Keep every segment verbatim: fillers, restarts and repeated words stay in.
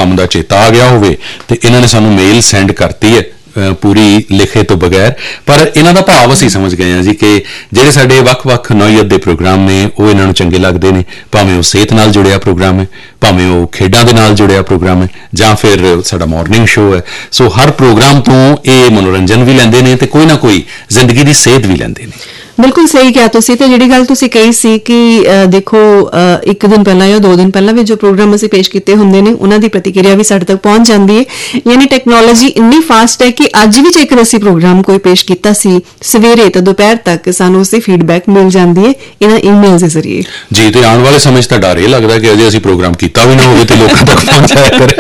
ਕੰਮ ਦਾ ਚੇਤਾ ਆ ਗਿਆ ਹੋਵੇ ਤੇ ਇਹਨਾਂ ਨੇ ਸਾਨੂੰ ਮੇਲ ਸੈਂਡ ਕਰਤੀ ਹੈ ਪੂਰੀ ਲਿਖੇ ਤੋਂ ਬਗੈਰ, ਪਰ ਇਹਨਾਂ ਦਾ ਭਾਵ ਅਸੀਂ ਸਮਝ ਗਏ ਹਾਂ ਜੀ ਕਿ ਜਿਹੜੇ ਸਾਡੇ ਵੱਖ-ਵੱਖ ਨੌਈਅਤ ਦੇ ਪ੍ਰੋਗਰਾਮ ਨੇ ਉਹ ਇਹਨਾਂ ਨੂੰ ਚੰਗੇ ਲੱਗਦੇ ਨੇ, ਭਾਵੇਂ ਉਹ ਸਿਹਤ ਨਾਲ ਜੁੜਿਆ ਪ੍ਰੋਗਰਾਮ ਹੈ, ਭਾਵੇਂ ਉਹ ਖੇਡਾਂ ਦੇ ਨਾਲ ਜੁੜਿਆ ਪ੍ਰੋਗਰਾਮ ਹੈ, ਜਾਂ ਫਿਰ ਸਾਡਾ ਮਾਰਨਿੰਗ ਸ਼ੋਅ ਹੈ। ਸੋ ਹਰ ਪ੍ਰੋਗਰਾਮ ਤੋਂ ਇਹ ਮਨੋਰੰਜਨ ਵੀ ਲੈਂਦੇ ਨੇ ਤੇ ਕੋਈ ਨਾ ਕੋਈ ਜ਼ਿੰਦਗੀ ਦੀ ਸੇਧ ਵੀ ਲੈਂਦੇ ਨੇ। ਬਿਲਕੁਲ ਸਹੀ ਕਿਹਾ ਤੁਸੀਂ। ਤੇ ਜਿਹੜੀ ਗੱਲ ਤੁਸੀਂ ਕਹੀ ਸੀ ਕਿ ਦੇਖੋ ਇੱਕ ਦਿਨ ਪਹਿਲਾਂ ਜਾਂ ਦੋ ਦਿਨ ਪਹਿਲਾਂ ਵੀ ਜੋ ਪ੍ਰੋਗਰਾਮ ਅਸੀਂ ਪੇਸ਼ ਕੀਤੇ ਹੁੰਦੇ ਨੇ ਉਹਨਾਂ ਦੀ ਪ੍ਰਤੀਕਿਰਿਆ ਵੀ ਸਾਡੇ ਤੱਕ ਪਹੁੰਚ ਜਾਂਦੀ ਹੈ। ਯਾਨੀ ਟੈਕਨੋਲੋਜੀ ਇੰਨੀ ਫਾਸਟ ਹੈ ਕਿ ਅੱਜ ਵੀ ਜੇਕਰ ਅਸੀਂ ਪ੍ਰੋਗਰਾਮ ਕੋਈ ਪੇਸ਼ ਕੀਤਾ ਸੀ ਸਵੇਰੇ ਤਾਂ ਦੁਪਹਿਰ ਤੱਕ ਸਾਨੂੰ ਉਸਦੀ ਫੀਡਬੈਕ ਮਿਲ ਜਾਂਦੀ ਹੈ ਇਹਨਾਂ ਈਮੇਲ ਦੇ ਜ਼ਰੀਏ ਜੀ। ਤੇ ਆਉਣ ਵਾਲੇ ਸਮੇਂ 'ਚ ਤਾਂ ਡਰ ਇਹ ਲੱਗਦਾ ਕਿ ਅਜੇ ਅਸੀਂ ਪ੍ਰੋਗਰਾਮ ਕੀਤਾ ਵੀ ਨਾ ਹੋਵੇ ਤੇ ਲੋਕਾਂ ਤੱਕ ਪਹੁੰਚਾਇਆ ਕਰੇ।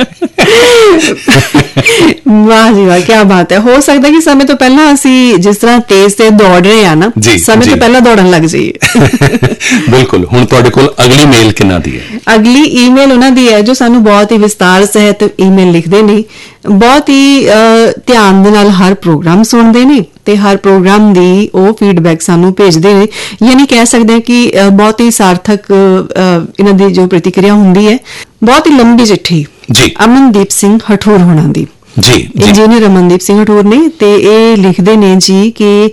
ਵਾਹ ਜੀ ਵਾਹ, ਕੀ ਬਾਤ ਹੈ। ਹੋ ਸਕਦਾ ਕਿ ਸਮੇਂ ਤੋਂ ਪਹਿਲਾਂ ਅਸੀਂ ਜਿਸ ਤਰ੍ਹਾਂ ਤੇਜ਼ ਤੇ ਦੌੜ ਰਹੇ ਆ ਨਾ, ਸਮੇਂ ਤੋਂ ਪਹਿਲਾਂ ਦੌੜਨ ਲੱਗ ਜਾਈਏ। ਬਿਲਕੁਲ। ਹੁਣ ਤੁਹਾਡੇ ਕੋਲ ਅਗਲੀ ਮੇਲ ਕਿਹਨਾਂ ਦੀ ਹੈ? ਅਗਲੀ ਈਮੇਲ ਉਹਨਾਂ ਦੀ ਹੈ ਜੋ ਸਾਨੂੰ ਬਹੁਤ ਹੀ ਵਿਸਤਾਰ ਸਹਿਤ ਈਮੇਲ ਲਿਖਦੇ ਨੇ, ਬਹੁਤ ਹੀ ਧਿਆਨ ਦੇ ਨਾਲ ਹਰ ਪ੍ਰੋਗਰਾਮ ਸੁਣਦੇ ਨੇ ਤੇ ਹਰ ਪ੍ਰੋਗਰਾਮ ਦੀ ਉਹ ਫੀਡਬੈਕ ਸਾਨੂੰ ਭੇਜਦੇ ਨੇ। ਯਾਨੀ ਕਹਿ ਸਕਦੇ ਹਾਂ ਕਿ ਬਹੁਤ ਹੀ ਸਾਰਥਕ ਇਹਨਾਂ ਦੀ ਜੋ ਪ੍ਰਤੀਕਿਰਿਆ ਹੁੰਦੀ ਹੈ। ਬਹੁਤ ਹੀ ਲੰਬੀ ਚਿੱਠੀ ਜੀ ਅਮਨਦੀਪ ਸਿੰਘ ਹਠੂਰ ਹੋਣਾ ਦੀ ਜੀ ਇੰਜੀਨੀਅਰ ਅਮਨਦੀਪ ਸਿੰਘ ਹਠੂਰ ਨੇ, ਤੇ ਇਹ ਲਿਖਦੇ ਨੇ ਜੀ ਕਿ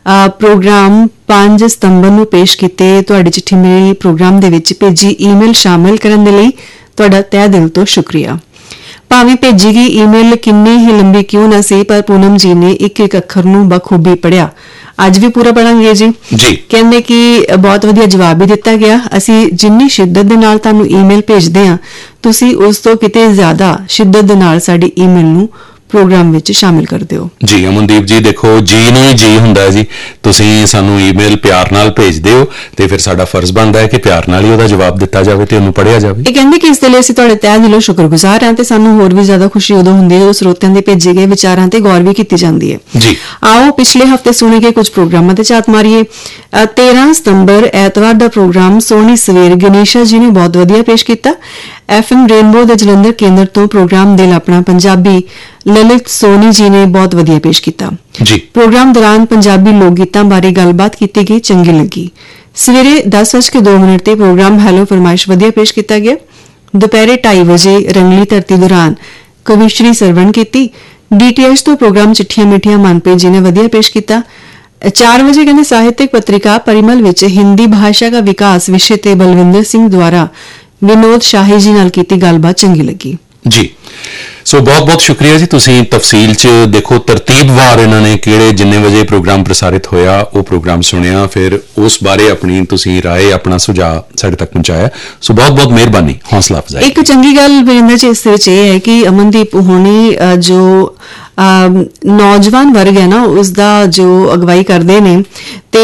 ਪ੍ਰੋਗਰਾਮ ਪੰਜ ਸਤੰਬਰ ਨੂੰ ਪੇਸ਼ ਕੀਤੇ ਤੁਹਾਡੀ ਚਿੱਠੀ ਮੇਰੀ ਪ੍ਰੋਗਰਾਮ ਦੇ ਵਿੱਚ ਭੇਜੀ ਈਮੇਲ ਸ਼ਾਮਿਲ ਕਰਨ ਦੇ ਲਈ ਤੁਹਾਡਾ ਤਹਿ ਦਿਲ ਤੋਂ ਸ਼ੁਕਰੀਆ। ਭਾਵੇਂ ਭੇਜੀ ਗਈ ਈਮੇਲ ਕਿੰਨੀ ਹੀ ਲੰਬੀ ਕਿਉਂ ਨਾ ਸੀ, ਪਰ ਪੂਨਮ ਜੀ ਨੇ ਇੱਕ ਇੱਕ ਅੱਖਰ ਨੂੰ ਬਖੂਬੀ ਪੜ੍ਹਿਆ। ਅੱਜ ਵੀ ਪੂਰਾ ਪੜਾਂਗੇ ਜੀ। ਜੀ ਕਹਿੰਦੇ ਕਿ ਬਹੁਤ ਵਧੀਆ ਜਵਾਬ ਵੀ ਦਿੱਤਾ ਗਿਆ। ਅਸੀਂ ਜਿੰਨੀ ਸ਼ਿੱਦਤ ਦੇ ਨਾਲ ਤੁਹਾਨੂੰ ਈਮੇਲ ਭੇਜਦੇ ਹਾਂ ਤੁਸੀਂ ਉਸ ਤੋਂ ਕਿਤੇ ਜ਼ਿਆਦਾ ਸ਼ਿੱਦਤ ਦੇ ਨਾਲ ਸਾਡੀ ਈਮੇਲ ਨੂੰ ਪ੍ਰੋਗਰਾਮ ਵਿੱਚ ਸ਼ਾਮਿਲ ਕਰ ਦਿਓ। ਜੀ ਅਮਨਦੀਪ ਜੀ, ਦੇਖੋ ਜੀ ਨੂੰ ਹੀ ਜੀ ਹੁੰਦਾ ਹੈ ਜੀ। ਤੁਸੀਂ ਸਾਨੂੰ ਈਮੇਲ ਪਿਆਰ ਨਾਲ ਭੇਜਦੇ ਹੋ ਤੇ ਫਿਰ ਸਾਡਾ ਫਰਜ਼ ਬਣਦਾ ਹੈ ਕਿ ਪਿਆਰ ਨਾਲ ਹੀ ਉਹਦਾ ਜਵਾਬ ਦਿੱਤਾ ਜਾਵੇ ਤੇ ਉਹਨੂੰ ਪੜ੍ਹਿਆ ਜਾਵੇ। ਇਹ ਕਹਿੰਦੇ ਕਿ ਇਸ ਦੇ ਲਈ ਅਸੀਂ ਤੁਹਾਡੇ ਤਹਿ ਦਿਲੋਂ ਸ਼ੁਕਰਗੁਜ਼ਾਰ ਹਾਂ ਤੇ ਸਾਨੂੰ ਹੋਰ ਵੀ ਜ਼ਿਆਦਾ ਖੁਸ਼ੀ ਉਦੋਂ ਹੁੰਦੀ ਹੈ ਜਦੋਂ ਸਰੋਤਿਆਂ ਦੇ ਭੇਜੇ ਗਏ ਵਿਚਾਰਾਂ ਤੇ ਗੌਰ ਵੀ ਕੀਤੀ ਜਾਂਦੀ ਹੈ। ਜੀ ਆਓ ਪਿਛਲੇ ਹਫ਼ਤੇ ਸੁਣੇ ਗਏ ਕੁਝ ਪ੍ਰੋਗਰਾਮਾਂ ਤੇ ਝਾਤ ਮਾਰੀਏ। ਤੇਰਾਂ ਸਤੰਬਰ ਐਤਵਾਰ ਦਾ ਪ੍ਰੋਗਰਾਮ ਸੋਹਣੀ ਸਵੇਰ ਗਣੇਸ਼ਾ ਜੀ ਨੇ ਬਹੁਤ ਵਧੀਆ ਪੇਸ਼ ਕੀਤਾ। ਐਫ ਐਮ ਰੇਨਬੋ ਦੇ ਜਲੰਧਰ ਕੇਂਦਰ ਤੋਂ ਪ੍ਰੋਗਰਾਮ ਦਿਲ ਆਪਣਾ ਪੰਜਾਬੀ ਲਲਿਤ ਸੋਨੀ ਜੀ ਨੇ ਬਹੁਤ ਵਧੀਆ ਪੇਸ਼ ਕੀਤਾ ਜੀ। ਪ੍ਰੋਗਰਾਮ ਦੌਰਾਨ ਪੰਜਾਬੀ ਲੋਕ ਗੀਤਾਂ ਬਾਰੇ ਗੱਲਬਾਤ ਕੀਤੀ ਗਈ, ਚੰਗੀ ਲੱਗੀ। ਸਵੇਰੇ ਦਸ ਵਜੇ ਕੇ ਦੋ ਮਿੰਟ ਤੇ ਪ੍ਰੋਗਰਾਮ ਹੈਲੋ ਫਰਮਾਇਸ਼ ਵਧੀਆ ਪੇਸ਼ ਕੀਤਾ ਗਿਆ। ਦੁਪਹਿਰੇ ਢਾਈ ਵਜੇ ਰੰਗਲੀ ਧਰਤੀ ਦੌਰਾਨ ਕਵਿਸ਼ਰੀ ਸਰਵਣ ਕੀਤੀ। ਡੀਟੀਐਚ ਤੋਂ ਪ੍ਰੋਗਰਾਮ ਚਿੱਠੀਆਂ ਮਿੱਠੀਆਂ ਮਨਪ੍ਰੀਤ ਜੀ ਨੇ ਵਧੀਆ ਪੇਸ਼ ਕੀਤਾ। ਚਾਰ ਵਜੇ ਕਹਿੰਦੇ ਸਾਹਿਤਕ ਪੱਤਰਿਕਾ ਪਰਿਮਲ ਵਿੱਚ ਹਿੰਦੀ ਭਾਸ਼ਾ ਦਾ ਵਿਕਾਸ ਵਿਸ਼ੇ ਤੇ ਬਲਵਿੰਦਰ ਸਿੰਘ ਦੁਆਰਾ ਵਿਨੋਦ ਸ਼ਾਹੀ ਜੀ ਨਾਲ ਕੀਤੀ ਗੱਲਬਾਤ ਚੰਗੀ ਲੱਗੀ ਜੀ। ਸੋ ਬਹੁਤ ਬਹੁਤ ਸ਼ੁਕਰੀਆ ਜੀ। ਤੁਸੀਂ ਤਫਸੀਲ 'ਚ ਦੇਖੋ ਤਰਤੀਬਵਾਰ ਇਹਨਾਂ ਨੇ ਕਿਹੜੇ ਜਿੰਨੇ ਵਜੇ ਪ੍ਰੋਗਰਾਮ ਪ੍ਰਸਾਰਿਤ ਹੋਇਆ ਉਹ ਪ੍ਰੋਗਰਾਮ ਸੁਣਿਆ, ਫਿਰ ਉਸ ਬਾਰੇ ਆਪਣੀ ਤੁਸੀਂ ਰਾਏ ਆਪਣਾ ਸੁਝਾਅ ਸਾਡੇ ਤੱਕ ਪਹੁੰਚਾਇਆ। ਸੋ ਬਹੁਤ ਬਹੁਤ ਮਿਹਰਬਾਨੀ, ਹੌਸਲਾ ਅਫਜ਼ਾਈ। ਇੱਕ ਚੰਗੀ ਗੱਲ ਵਰਿੰਦਰ ਜੀ ਇਸ ਵਿੱਚ ਇਹ ਹੈ ਕਿ ਅਮਨਦੀਪ ਹੋਣੀ ਜੋ ਨੌਜਵਾਨ ਵਰਗ ਹੈ ਨਾ ਉਸਦਾ ਜੋ ਅਗਵਾਈ ਕਰਦੇ ਨੇ ਤੇ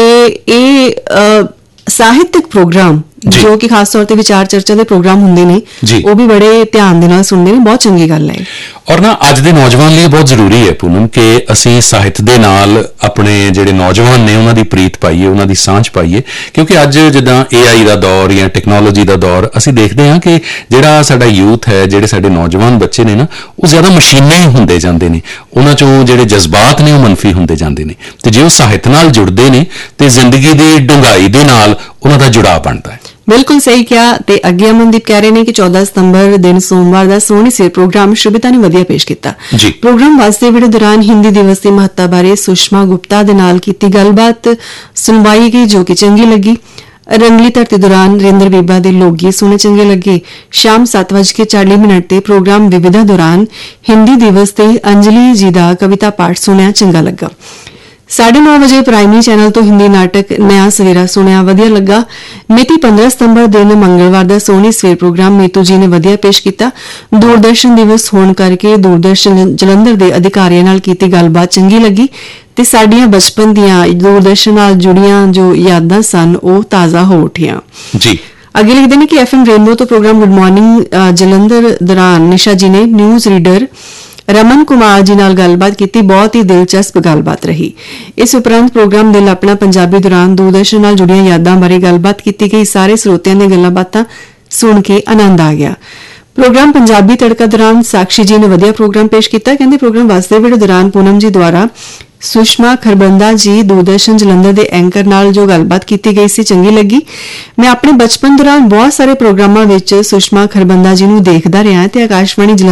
ਇਹ ਸਾਹਿਤਕ ਪ੍ਰੋਗਰਾਮ ਜੋ ਕਿ ਖਾਸ ਤੌਰ ਤੇ ਵਿਚਾਰ ਚਰਚਾ ਦੇ ਪ੍ਰੋਗਰਾਮ ਹੁੰਦੇ ਨੇ ਉਹ ਵੀ ਬੜੇ ਧਿਆਨ ਦੇ ਨਾਲ ਸੁਣਦੇ ਨੇ। ਬਹੁਤ ਚੰਗੀ ਗੱਲ ਹੈ। ਔਰ ਨਾ ਅੱਜ ਦੇ ਨੌਜਵਾਨ ਲਈ ਬਹੁਤ ਜ਼ਰੂਰੀ ਹੈ ਪੂਨਮ ਕਿ ਅਸੀਂ ਸਾਹਿਤ ਦੇ ਨਾਲ ਆਪਣੇ ਜਿਹੜੇ ਨੌਜਵਾਨ ਨੇ ਉਹਨਾਂ ਦੀ ਪ੍ਰੀਤ ਪਾਈਏ, ਉਹਨਾਂ ਦੀ ਸਾਂਝ ਪਾਈਏ, ਕਿਉਂਕਿ ਅੱਜ ਜਿੱਦਾਂ ਏ ਆਈ ਦਾ ਦੌਰ ਜਾਂ ਟੈਕਨੋਲੋਜੀ ਦਾ ਦੌਰ ਅਸੀਂ ਦੇਖਦੇ ਹਾਂ ਕਿ ਜਿਹੜਾ ਸਾਡਾ ਯੂਥ ਹੈ, ਜਿਹੜੇ ਸਾਡੇ ਨੌਜਵਾਨ ਬੱਚੇ ਨੇ ਨਾ ਉਹ ਜ਼ਿਆਦਾ ਮਸ਼ੀਨੇ ਹੁੰਦੇ ਜਾਂਦੇ ਨੇ, ਉਹਨਾਂ 'ਚੋਂ ਜਿਹੜੇ ਜਜ਼ਬਾਤ ਨੇ ਉਹ ਮੰਨਫੀ ਹੁੰਦੇ ਜਾਂਦੇ ਨੇ। ਤੇ ਜੇ ਉਹ ਸਾਹਿਤ ਨਾਲ ਜੁੜਦੇ ਨੇ ਤੇ ਜ਼ਿੰਦਗੀ ਦੀ ਡੂੰਘਾਈ ਦੇ ਨਾਲ ਉਹਨਾਂ ਦਾ ਜੁੜਾਅ ਬਣਦਾ ਹੈ। ਬਿਲਕੁਲ ਸਹੀ ਕਿਹਾ। ਤੇ ਅੱਗੇ ਅਮਨਦੀਪ ਕਹਿ ਰਹੇ ਨੇ ਕਿ ਚੌਦਾਂ ਸਤੰਬਰ ਦਿਨ ਸੋਮਵਾਰ ਦਾ ਸੋਹਣੀ ਸੇ ਪ੍ਰੋਗਰਾਮ ਸ਼ੁਭਿਤਾ ਨੇ ਵਧੀਆ ਪੇਸ਼ ਕੀਤਾ। ਪ੍ਰੋਗਰਾਮ ਵਾਸਤੇ ਵੀਡੀਓ ਦੌਰਾਨ ਹਿੰਦੀ ਦਿਵਸ ਦੀ ਮਹੱਤਤਾ ਬਾਰੇ ਸੁਸ਼ਮਾ ਗੁਪਤਾ ਦੇ ਨਾਲ ਕੀਤੀ ਗੱਲਬਾਤ ਸੁਣਵਾਈ ਗਈ ਜੋ ਕਿ ਚੰਗੀ ਲੱਗੀ। ਰੰਗਲੀ ਧਰਤੀ ਦੌਰਾਨ ਰਿੰਦਰ ਬੀਬਾ ਦੇ ਲੋਕ ਗੀਤ ਸੁਣੇ ਚੰਗੇ ਲੱਗੇ। ਸ਼ਾਮ ਸੱਤ ਵਜੇ ਕੇ ਚਾਲੀ ਮਿੰਟ ਤੇ ਪ੍ਰੋਗਰਾਮ ਵਿਵਿਧਾ ਦੌਰਾਨ ਹਿੰਦੀ ਦਿਵਸ ਤੇ ਅੰਜਲੀ ਜੀ ਦਾ ਕਵਿਤਾ ਪਾਠ ਸੁਣਿਆ ਚੰਗਾ ਲੱਗਾ। ਸਾਢੇ ਨੌ ਵਜੇ ਪ੍ਰਾਇਮਰੀ ਚੈਨਲ ਤੋਂ ਹਿੰਦੀ ਨਾਟਕ ਨया ਸਵੇਰਾ ਸੁਣਿਆ ਵਧੀਆ ਲੱਗਾ। ਮਿਤੀ ਪੰਦਰਾਂ ਸਤੰਬਰ ਦਿਨ ਮੰਗਲਵਾਰ ਦਾ ਸੋਹਣੀ ਸਵੇਰ ਪ੍ਰੋਗਰਾਮ ਨੀਤੂ ਜੀ ਨੇ ਵਧੀਆ ਪੇਸ਼ ਕੀਤਾ। ਦੂਰਦਰਸ਼ਨ ਦਿਵਸ ਹੋਣ ਕਰਕੇ ਦੂਰਦਰਸ਼ਨ ਜਲੰਧਰ ਦੇ ਅਧਿਕਾਰੀਆਂ ਨਾਲ ਕੀਤੀ ਗੱਲਬਾਤ ਚੰਗੀ ਲੱਗੀ ਤੇ ਸਾਡੀਆਂ ਬਚਪਨ ਦੀਆਂ ਦੂਰਦਰਸ਼ਨ ਨਾਲ ਜੁੜੀਆਂ ਜੋ ਯਾਦਾਂ ਸਨ ਉਹ ਤਾਜ਼ਾ ਹੋ ਉੱਠੀਆਂ ਜੀ। ਅੱਗੇ ਲਿਖਦੇ ਨੇ ਕਿ ਐਫ ਐਮ ਰੇਨਬੋ ਤੋਂ ਪ੍ਰੋਗਰਾਮ ਗੁੱਡ ਮਾਰਨਿੰਗ ਜਲੰਧਰ ਦੌਰਾਨ ਨਿਸ਼ਾ ਜੀ ਨੇ ਨਿਊਜ਼ ਰੀਡਰ ਰਮਨ ਕੁਮਾਰ ਜੀ ਨਾਲ ਗੱਲਬਾਤ ਕੀਤੀ। ਬਹੁਤ ਹੀ ਦਿਲਚਸਪ ਗੱਲਬਾਤ ਰਹੀ। ਇਸ ਉਪਰੰਤ ਪ੍ਰੋਗਰਾਮ ਦਿਲ ਆਪਣਾ ਪੰਜਾਬੀ ਦੌਰਾਨ ਦੂਰਦਰਸ਼ਨ ਨਾਲ ਜੁੜੀਆਂ ਯਾਦਾਂ ਬਾਰੇ ਗੱਲਬਾਤ ਕੀਤੀ ਗਈ। ਸਾਰੇ ਸਰੋਤਿਆਂ ਦੀਆਂ ਗੱਲਾਂ ਬਾਤਾਂ ਸੁਣ ਕੇ ਆਨੰਦ ਆ ਗਿਆ। ਪ੍ਰੋਗਰਾਮ ਪੰਜਾਬੀ ਤੜਕਾ ਦੌਰਾਨ ਸਾਕਸ਼ੀ ਜੀ ਨੇ ਵਧੀਆ ਪ੍ਰੋਗਰਾਮ ਪੇਸ਼ ਕੀਤਾ। ਕਹਿੰਦੇ ਪ੍ਰੋਗਰਾਮ ਵਾਸਤੇ ਵੀਡੀਓ ਦੌਰਾਨ ਪੂਨਮ ਜੀ ਦੁਆਰਾ ਸੁਸ਼ਮਾ ਖਰਬੰਦਾ ਜੀ ਦੂਰਦਰਸ਼ਨ ਜਲੰਧਰ ਦੇ ਐਂਕਰ ਨਾਲ ਜੋ ਗੱਲਬਾਤ ਕੀਤੀ ਗਈ ਸੀ ਚੰਗੀ ਲੱਗੀ। ਮੈਂ ਆਪਣੇ ਬਚਪਨ ਦੌਰਾਨ ਬਹੁਤ ਸਾਰੇ ਪ੍ਰੋਗਰਾਮਾਂ ਵਿੱਚ ਸੁਸ਼ਮਾ ਖਰਬੰਦਾ ਜੀ ਨੂੰ ਦੇਖਦਾ ਰਿਹਾ ਤੇ ਆਕਾਸ਼ਵਾਣੀ